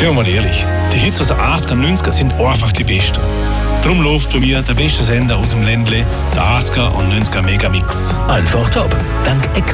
Sind wir mal ehrlich, die Hits aus den 80er und 90er sind einfach die besten. Darum läuft bei mir der beste Sender aus dem Ländle, der 80er und 90er Megamix. Einfach top. Dank